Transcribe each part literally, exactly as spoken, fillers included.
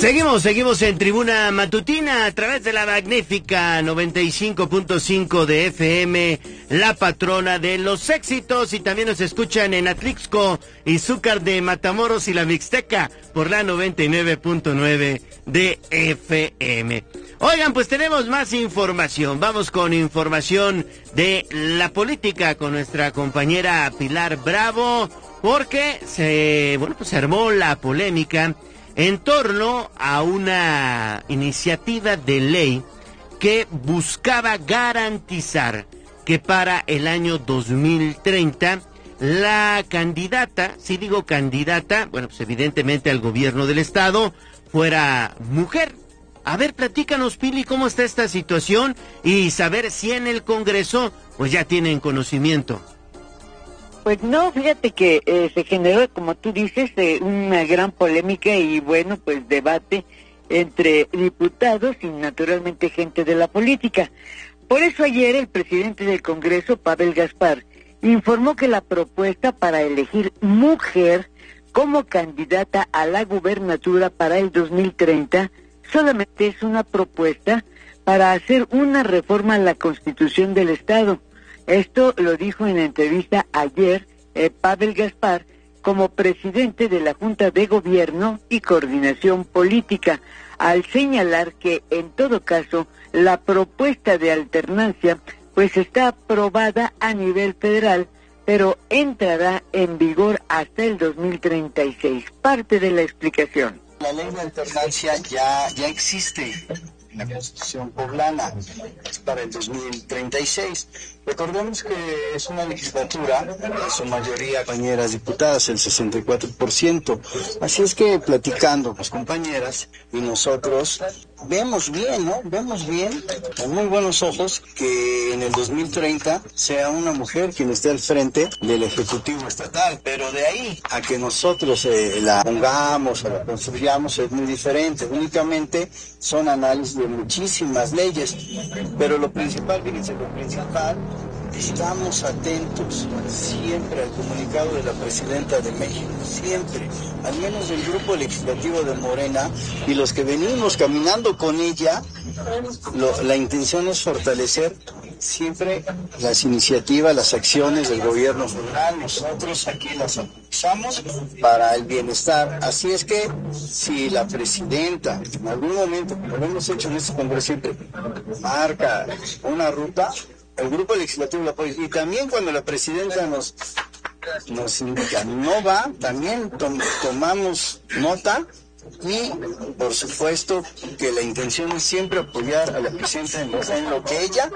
Seguimos, seguimos en Tribuna Matutina a través de la magnífica noventa y cinco punto cinco de F M, la patrona de los éxitos, y también nos escuchan en Atlixco, Izúcar de Matamoros y la Mixteca por la noventa y nueve punto nueve de F M. Oigan, pues tenemos más información. Vamos con información de la política con nuestra compañera Pilar Bravo, porque se, bueno, pues se armó la polémica en torno a una iniciativa de ley que buscaba garantizar que para el año dos mil treinta la candidata, si digo candidata, bueno, pues evidentemente al gobierno del estado, fuera mujer. A ver, platícanos, Pili, cómo está esta situación y saber si en el Congreso pues ya tienen conocimiento. Pues no, fíjate que eh, se generó, como tú dices, eh, una gran polémica y bueno, pues debate entre diputados y naturalmente gente de la política. Por eso ayer el presidente del Congreso, Pavel Gaspar, informó que la propuesta para elegir mujer como candidata a la gubernatura para el dos mil treinta solamente es una propuesta para hacer una reforma a la Constitución del Estado. Esto lo dijo en la entrevista ayer eh, Pavel Gaspar como presidente de la Junta de Gobierno y Coordinación Política, al señalar que en todo caso la propuesta de alternancia pues está aprobada a nivel federal, pero entrará en vigor hasta el dos mil treinta y seis. Parte de la explicación. La ley de alternancia ya, ya existe en la Constitución poblana, es para el dos mil treinta y seis. Recordemos que es una legislatura, en su mayoría compañeras diputadas, el sesenta y cuatro por ciento. Así es que platicando con las compañeras y nosotros, vemos bien, ¿no? Vemos bien, con muy buenos ojos, que en el dos mil treinta sea una mujer quien esté al frente del Ejecutivo Estatal. Pero de ahí a que nosotros eh, la pongamos o la construyamos es muy diferente. Únicamente son análisis de muchísimas leyes. Pero lo principal, fíjense, lo principal, estamos atentos siempre al comunicado de la Presidenta de México, siempre, al menos del Grupo Legislativo de Morena y los que venimos caminando con ella. Lo, la intención es fortalecer siempre las iniciativas, las acciones del gobierno federal. Nosotros aquí las usamos para el bienestar. Así es que si la Presidenta en algún momento, como lo hemos hecho en este Congreso siempre, marca una ruta, el Grupo Legislativo la apoya. Y también cuando la Presidenta nos nos indica no va, también tom, tomamos nota. Y por supuesto que la intención es siempre apoyar a la Presidenta en lo, en lo que ella.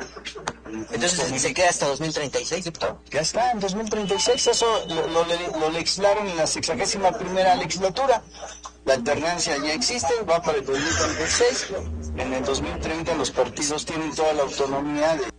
Entonces se queda hasta dos mil treinta y seis, diputado. Ya está, en dos mil treinta y seis, eso lo, lo, lo legislaron en la sexagésima primera legislatura. La alternancia ya existe, va para el dos mil treinta y seis. En el dos mil treinta los partidos tienen toda la autonomía de...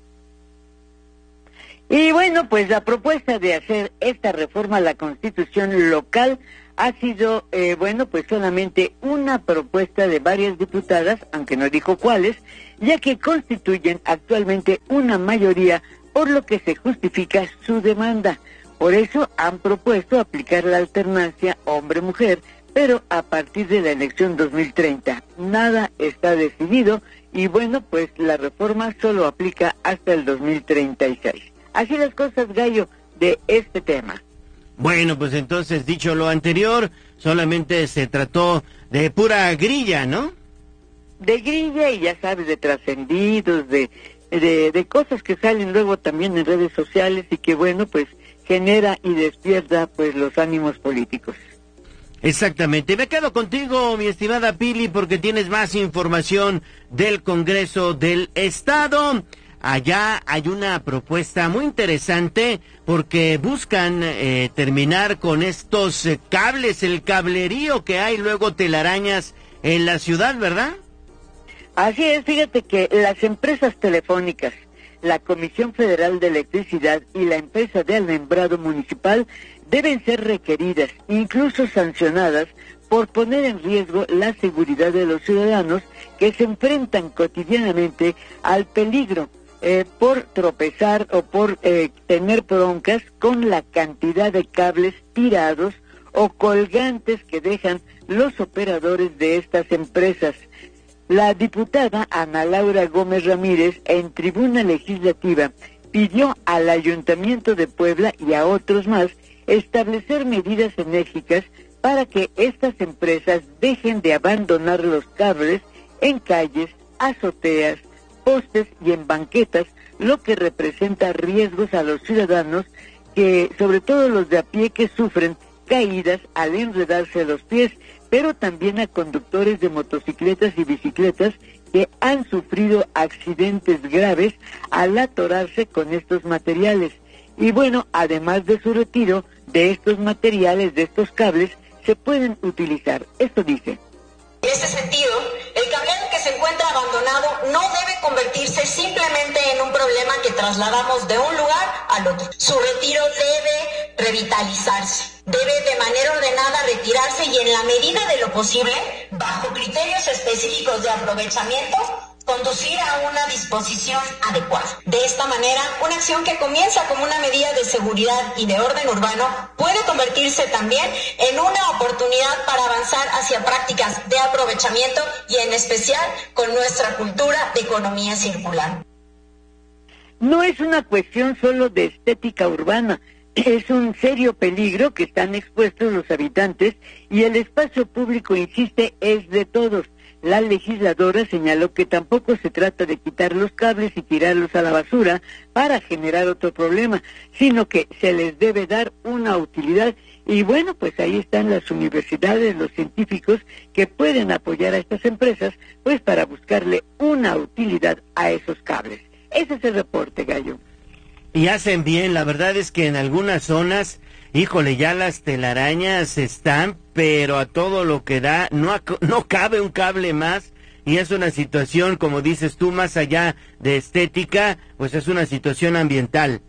Y bueno, pues la propuesta de hacer esta reforma a la Constitución local ha sido, eh, bueno, pues solamente una propuesta de varias diputadas, aunque no dijo cuáles, ya que constituyen actualmente una mayoría, por lo que se justifica su demanda. Por eso han propuesto aplicar la alternancia hombre-mujer, pero a partir de la elección dos mil treinta. Nada está decidido y bueno, pues la reforma solo aplica hasta el dos mil treinta y seis. Así las cosas, Gallo, de este tema. Bueno, pues entonces, dicho lo anterior, solamente se trató de pura grilla, ¿no? De grilla y ya sabes, de trascendidos, de, de, de cosas que salen luego también en redes sociales y que bueno, pues genera y despierta pues los ánimos políticos. Exactamente. Me quedo contigo, mi estimada Pili, porque tienes más información del Congreso del Estado. Allá hay una propuesta muy interesante porque buscan eh, terminar con estos eh, cables, el cablerío que hay, luego telarañas en la ciudad, ¿verdad? Así es, fíjate que las empresas telefónicas, la Comisión Federal de Electricidad y la empresa de alumbrado municipal deben ser requeridas, incluso sancionadas, por poner en riesgo la seguridad de los ciudadanos que se enfrentan cotidianamente al peligro Eh, por tropezar o por eh, tener broncas con la cantidad de cables tirados o colgantes que dejan los operadores de estas empresas. La diputada Ana Laura Gómez Ramírez, en tribuna legislativa, pidió al Ayuntamiento de Puebla y a otros más establecer medidas enérgicas para que estas empresas dejen de abandonar los cables en calles, azoteas, postes y en banquetas, lo que representa riesgos a los ciudadanos, que sobre todo los de a pie, que sufren caídas al enredarse los pies, pero también a conductores de motocicletas y bicicletas que han sufrido accidentes graves al atorarse con estos materiales. Y bueno, además de su retiro de estos materiales, de estos cables, se pueden utilizar. Esto dice: en este sentido, el cableado que se encuentra abandonado no debe convertirse simplemente en un problema que trasladamos de un lugar al otro. Su retiro debe revitalizarse. Debe de manera ordenada retirarse y en la medida de lo posible, bajo criterios específicos de aprovechamiento, conducir a una disposición adecuada. De esta manera, una acción que comienza como una medida de seguridad y de orden urbano puede convertirse también en una oportunidad para avanzar hacia prácticas de aprovechamiento y en especial con nuestra cultura de economía circular. No es una cuestión solo de estética urbana, es un serio peligro que están expuestos los habitantes y el espacio público, insiste, es de todos. La legisladora señaló que tampoco se trata de quitar los cables y tirarlos a la basura para generar otro problema, sino que se les debe dar una utilidad. Y bueno, pues ahí están las universidades, los científicos que pueden apoyar a estas empresas, pues para buscarle una utilidad a esos cables. Ese es el reporte, Gallo. Y hacen bien, la verdad es que en algunas zonas, híjole, ya las telarañas están, pero a todo lo que da, no, no cabe un cable más, y es una situación, como dices tú, más allá de estética, pues es una situación ambiental.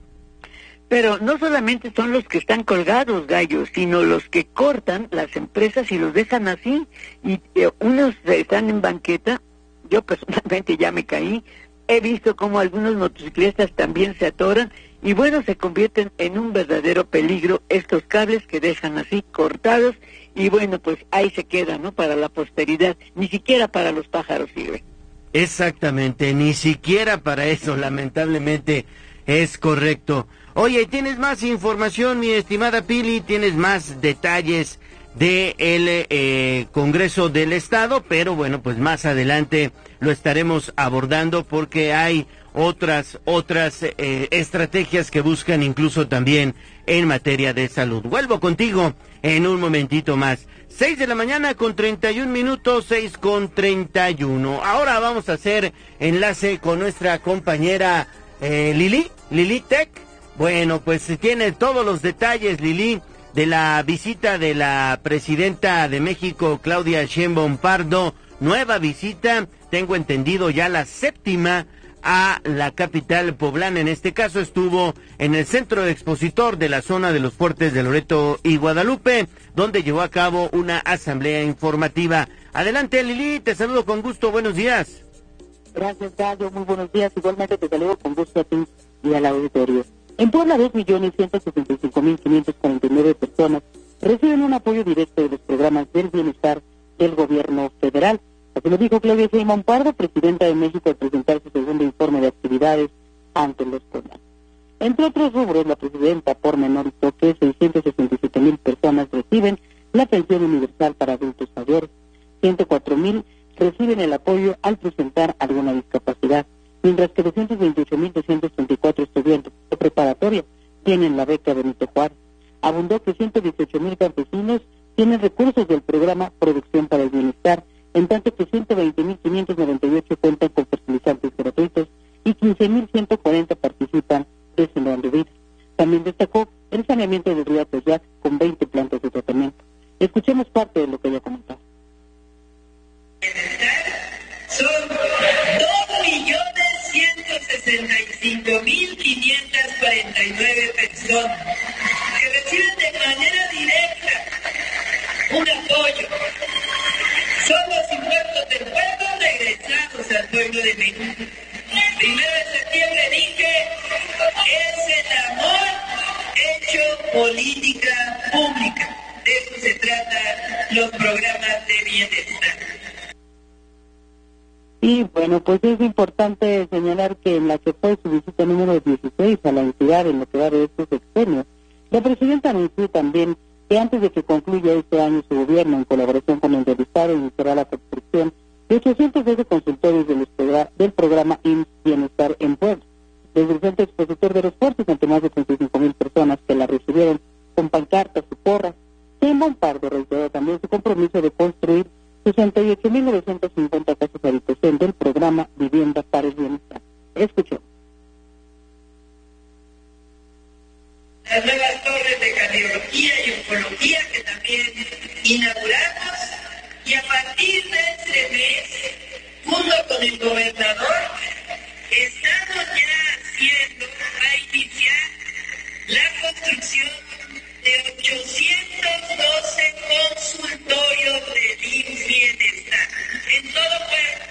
Pero no solamente son los que están colgados, Gallo, sino los que cortan las empresas y los dejan así, y eh, unos están en banqueta. Yo personalmente ya me caí. He visto cómo algunos motociclistas también se atoran y bueno, se convierten en un verdadero peligro estos cables que dejan así cortados y bueno, pues ahí se quedan, ¿no? Para la posteridad, ni siquiera para los pájaros sirve. Exactamente, ni siquiera para eso, lamentablemente es correcto. Oye, ¿tienes más información, mi estimada Pili? ¿Tienes más detalles del eh, Congreso del Estado? Pero bueno, pues más adelante lo estaremos abordando porque hay otras otras eh, estrategias que buscan incluso también en materia de salud. Vuelvo contigo en un momentito más. Seis de la mañana con treinta y un minutos, seis con treinta y uno. Ahora vamos a hacer enlace con nuestra compañera eh, Lili, Lili Tech. Bueno, pues tiene todos los detalles, Lili, de la visita de la presidenta de México, Claudia Sheinbaum Pardo. Nueva visita, tengo entendido ya la séptima a la capital poblana. En este caso estuvo en el centro expositor de la zona de los fuertes de Loreto y Guadalupe, donde llevó a cabo una asamblea informativa. Adelante, Lili, te saludo con gusto, buenos días. Gracias, Gallo, muy buenos días. Igualmente te saludo con gusto a ti y al auditorio. En Puebla, dos millones ciento sesenta y cinco mil quinientas cuarenta y nueve personas reciben un apoyo directo de los programas del bienestar del gobierno federal. Así lo dijo Claudia Sheinbaum Pardo, presidenta de México, al presentar su segundo informe de actividades ante los poblanos. Entre otros rubros, la presidenta pormenorizó que seiscientos sesenta y siete mil personas reciben la pensión universal para adultos mayores, ciento cuatro mil reciben el apoyo al presentar alguna discapacidad, mientras que doscientos veintiocho mil doscientos treinta y cuatro estudiantes de preparatoria tienen la beca Benito Juárez. Abundó que ciento dieciocho mil campesinos tienen recursos del programa Producción para el Bienestar, en tanto que ciento veinte mil quinientos noventa y ocho cuentan con fertilizantes gratuitos y quince mil ciento cuarenta participan de Sembrando Vida. También destacó el saneamiento del río Atoyac con veinte plantas de tratamiento. Escuchemos parte de lo que ella comentó. Son dos millones ciento sesenta y cinco mil quinientas cuarenta y nueve personas que reciben de manera directa un apoyo. Son los impuestos del pueblo regresados al pueblo de México. Primero de septiembre dije, es el amor hecho política pública. De eso se trata los programas. programas de bienestar. Y bueno, pues es importante señalar que en la que fue su visita número dieciséis a la entidad en lo que va de este sexenio, la presidenta anunció también que antes de que concluya este año su gobierno, en colaboración con el del Estado, iniciará la construcción de ochocientos doce consultorios del, del programa I M S S Bienestar en Puebla. Desde el centro expositor de los puertos, ante más de treinta y cinco mil personas que la recibieron con pancartas y porras, Sheinbaum Pardo reiteró también su compromiso de construir sesenta y ocho mil novecientas cincuenta casas de habitación del programa Vivienda para el Bienestar. Escuchemos. Las nuevas torres de cardiología y oncología que también inauguramos, y a partir de este mes, junto con el gobernador, estamos ya haciendo, a iniciar la construcción de ochocientos doce consultorios de I M S S Bienestar en todo Puebla.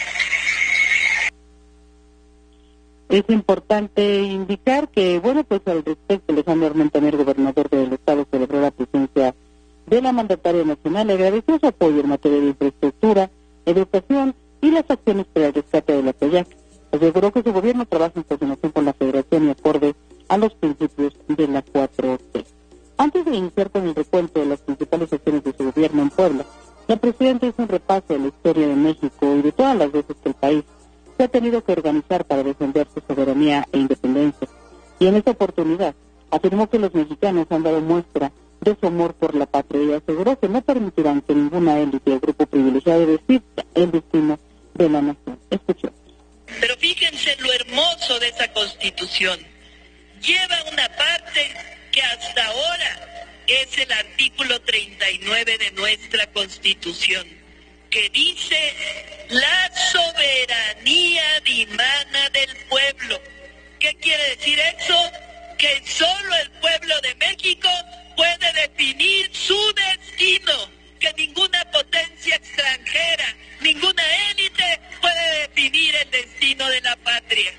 Es importante indicar que, bueno, pues al respecto, Alejandro Armenta, gobernador del Estado, celebró la presencia de la mandataria nacional, le agradeció su apoyo en materia de infraestructura, educación y las acciones para el rescate de la Toyac. Aseguró que su gobierno trabaja en coordinación con la Federación y acorde a los principios de la cuatro T. Antes de iniciar con el recuento de las principales acciones de su gobierno en Puebla, la presidenta hizo un repaso de la historia de México y de todas las veces que el país se ha tenido que organizar para defender su soberanía e independencia. Y en esta oportunidad afirmó que los mexicanos han dado muestra de su amor por la patria y aseguró que no permitirán que ninguna élite o grupo privilegiado decida el destino de la nación. Escuchemos. Pero fíjense lo hermoso de esa Constitución. Lleva una parte que hasta ahora es el artículo treinta y nueve de nuestra Constitución, que dice: la soberanía dimana del pueblo. ¿Qué quiere decir eso? Que solo el pueblo de México puede definir su destino, que ninguna potencia extranjera, ninguna élite puede definir el destino de la patria.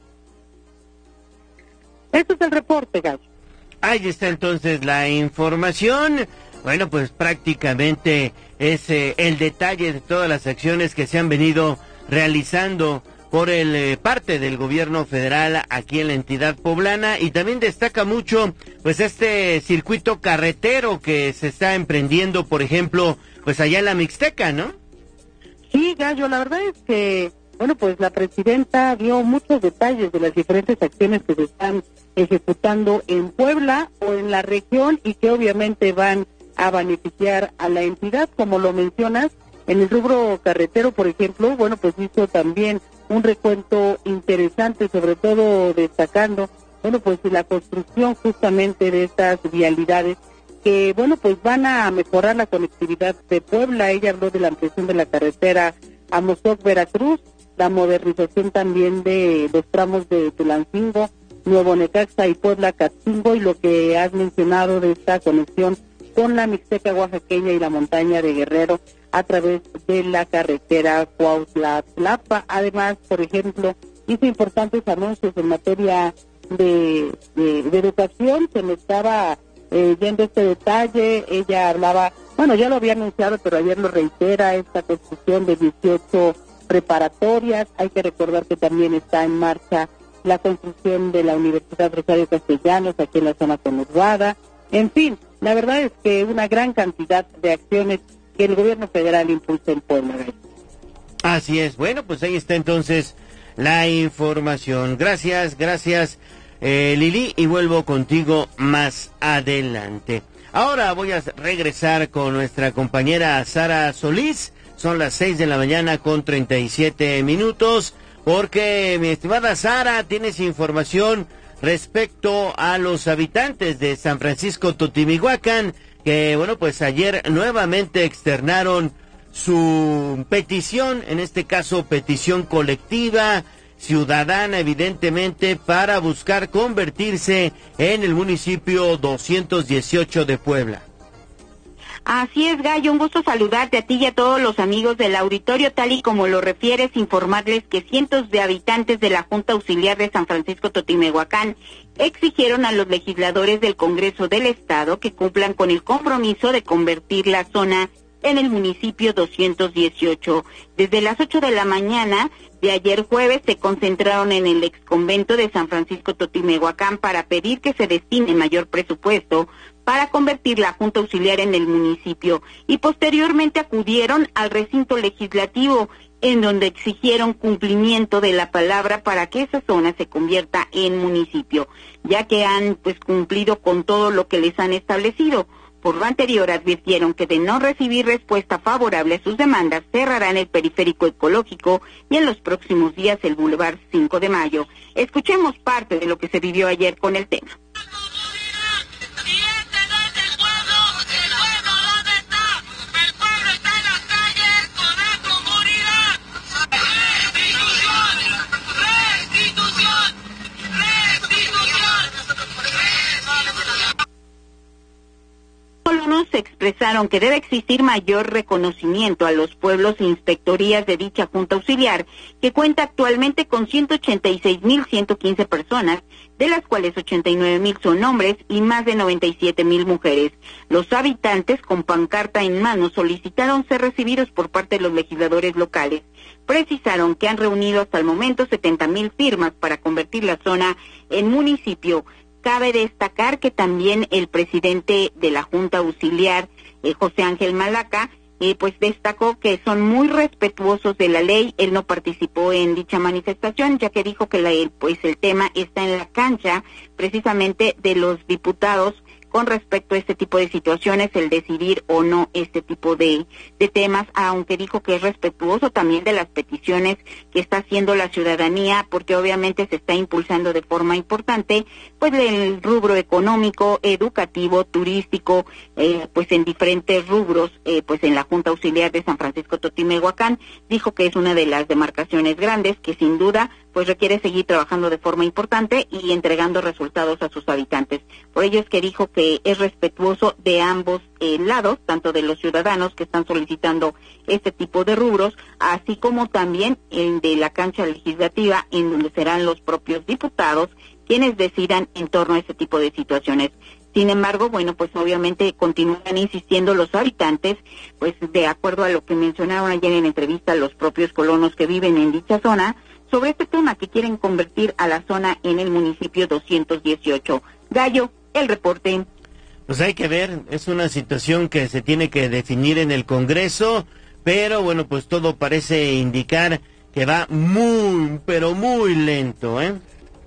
Este es el reporte, Gallo. Ahí está entonces la información. Bueno, pues prácticamente es eh, el detalle de todas las acciones que se han venido realizando por el eh, parte del gobierno federal aquí en la entidad poblana, y también destaca mucho pues este circuito carretero que se está emprendiendo, por ejemplo, pues allá en la Mixteca, ¿no? Sí, Gallo, la verdad es que, bueno, pues la presidenta dio muchos detalles de las diferentes acciones que se están ejecutando en Puebla o en la región y que obviamente van a beneficiar a la entidad, como lo mencionas. En el rubro carretero, por ejemplo, bueno, pues hizo también un recuento interesante, sobre todo destacando, bueno, pues la construcción justamente de estas vialidades que, bueno, pues van a mejorar la conectividad de Puebla. Ella habló de la ampliación de la carretera Amozoc Veracruz, la modernización también de los tramos de Tulancingo, Nuevo Necaxa y Puebla Catzingo, y lo que has mencionado de esta conexión con la Mixteca oaxaqueña y la montaña de Guerrero a través de la carretera Cuautla-Tlapa. Además, por ejemplo, hizo importantes anuncios en materia de, de, de educación. Se me estaba eh, yendo este detalle. Ella hablaba, bueno, ya lo había anunciado, pero ayer lo reitera, esta construcción de dieciocho preparatorias. Hay que recordar que también está en marcha la construcción de la Universidad Rosario Castellanos aquí en la zona conurbada. En fin, la verdad es que una gran cantidad de acciones que el gobierno federal impulsa en Puebla. Así es. Bueno, pues ahí está entonces la información. Gracias, gracias eh, Lili, y vuelvo contigo más adelante. Ahora voy a regresar con nuestra compañera Sara Solís. Son las seis de la mañana con treinta y siete minutos, porque mi estimada Sara, tienes información respecto a los habitantes de San Francisco Totimihuacán, que, bueno, pues ayer nuevamente externaron su petición, en este caso petición colectiva, ciudadana evidentemente, para buscar convertirse en el municipio doscientos dieciocho de Puebla. Así es, Gallo, un gusto saludarte a ti y a todos los amigos del auditorio. Tal y como lo refieres, informarles que cientos de habitantes de la Junta Auxiliar de San Francisco Totimihuacán exigieron a los legisladores del Congreso del Estado que cumplan con el compromiso de convertir la zona en el municipio doscientos dieciocho. Desde las ocho de la mañana de ayer jueves se concentraron en el exconvento de San Francisco Totimehuacán para pedir que se destine mayor presupuesto para convertir la Junta Auxiliar en el municipio, y posteriormente acudieron al recinto legislativo, en donde exigieron cumplimiento de la palabra para que esa zona se convierta en municipio, ya que han pues cumplido con todo lo que les han establecido. Por lo anterior, advirtieron que de no recibir respuesta favorable a sus demandas, cerrarán el periférico ecológico y en los próximos días el Boulevard cinco de mayo. Escuchemos parte de lo que se vivió ayer con el tema. Colonos expresaron que debe existir mayor reconocimiento a los pueblos e inspectorías de dicha Junta Auxiliar, que cuenta actualmente con ciento ochenta y seis mil ciento quince personas, de las cuales ochenta y nueve mil son hombres y más de noventa y siete mil mujeres. Los habitantes, con pancarta en mano, solicitaron ser recibidos por parte de los legisladores locales. Precisaron que han reunido hasta el momento setenta mil firmas para convertir la zona en municipio. Cabe destacar que también el presidente de la Junta Auxiliar, eh, José Ángel Malaca, eh, pues destacó que son muy respetuosos de la ley. Él no participó en dicha manifestación, ya que dijo que la, pues el tema está en la cancha precisamente de los diputados con respecto a este tipo de situaciones, el decidir o no este tipo de, de temas, aunque dijo que es respetuoso también de las peticiones que está haciendo la ciudadanía, porque obviamente se está impulsando de forma importante pues el rubro económico, educativo, turístico, eh, pues en diferentes rubros, eh, pues en la Junta Auxiliar de San Francisco Totimehuacán. Dijo que es una de las demarcaciones grandes que sin duda pues requiere seguir trabajando de forma importante y entregando resultados a sus habitantes. Por ello es que dijo que es respetuoso de ambos eh, lados, tanto de los ciudadanos que están solicitando este tipo de rubros, así como también el de la cancha legislativa, en donde serán los propios diputados quienes decidan en torno a este tipo de situaciones. Sin embargo, bueno, pues obviamente continúan insistiendo los habitantes, pues de acuerdo a lo que mencionaron ayer en entrevista los propios colonos que viven en dicha zona, sobre este tema que quieren convertir a la zona en el municipio doscientos dieciocho. Gallo, el reporte. Pues hay que ver, es una situación que se tiene que definir en el Congreso, pero bueno, pues todo parece indicar que va muy, pero muy lento, ¿eh?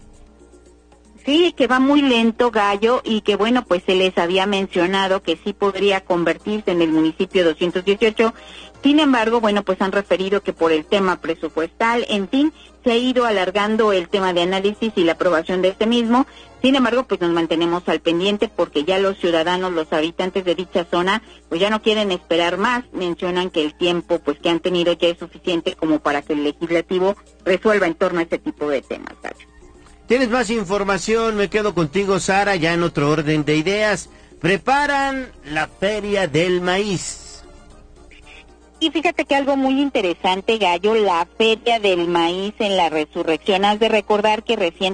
Sí, que va muy lento, Gallo, y que bueno, pues se les había mencionado que sí podría convertirse en el municipio doscientos dieciocho. Sin embargo, bueno, pues han referido que por el tema presupuestal, en fin, se ha ido alargando el tema de análisis y la aprobación de este mismo. Sin embargo, pues nos mantenemos al pendiente porque ya los ciudadanos, los habitantes de dicha zona, pues ya no quieren esperar más. Mencionan que el tiempo pues que han tenido ya es suficiente como para que el legislativo resuelva en torno a este tipo de temas, Gallo. ¿Tienes más información? Me quedo contigo, Sara, ya en otro orden de ideas. Preparan la Feria del Maíz. Y fíjate que algo muy interesante, Gallo, la Feria del Maíz en la Resurrección. Has de recordar que recién